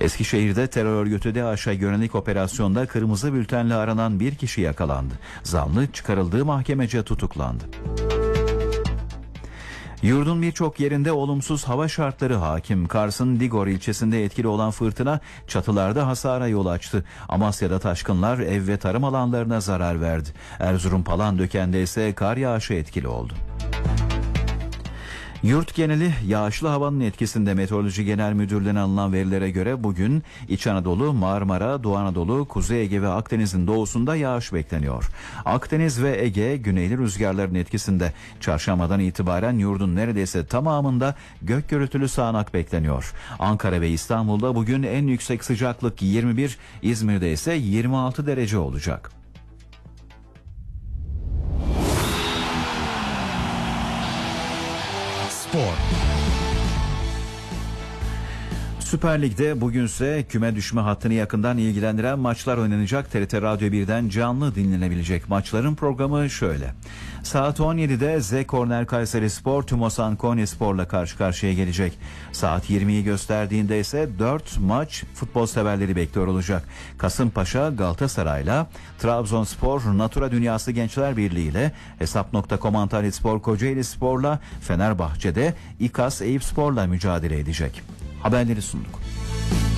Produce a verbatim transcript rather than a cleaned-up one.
Eskişehir'de terör örgütü DAEŞ'e yönelik operasyonda kırmızı bültenle aranan bir kişi yakalandı. Zanlı çıkarıldığı mahkemece tutuklandı. Yurdun birçok yerinde olumsuz hava şartları hakim. Kars'ın Digor ilçesinde etkili olan fırtına çatılarda hasara yol açtı. Amasya'da taşkınlar ev ve tarım alanlarına zarar verdi. Erzurum Palandöken'de ise kar yağışı etkili oldu. Yurt geneli yağışlı havanın etkisinde. Meteoroloji Genel Müdürlüğü'ne alınan verilere göre bugün İç Anadolu, Marmara, Doğu Anadolu, Kuzey Ege ve Akdeniz'in doğusunda yağış bekleniyor. Akdeniz ve Ege güneyli rüzgarların etkisinde. Çarşambadan itibaren yurdun neredeyse tamamında gök gürültülü sağanak bekleniyor. Ankara ve İstanbul'da bugün en yüksek sıcaklık yirmi bir, İzmir'de ise yirmi altı derece olacak. Süper Lig'de bugünse küme düşme hattını yakından ilgilendiren maçlar oynanacak. T R T Radyo birden canlı dinlenebilecek maçların programı şöyle. Saat on yedide Z Korner Kayserispor Tümosan Konyaspor'la karşı karşıya gelecek. Saat yirmiyi gösterdiğinde ise dört maç futbol severleri bekliyor olacak. Kasımpaşa Galatasaray'la, Trabzonspor Natura Dünyası Gençler Birliği ile, Hesap nokta com Antalyaspor Kocaelispor'la, Fenerbahçe'de İKAS Eyüpspor'la mücadele edecek. Haberleri sunduk.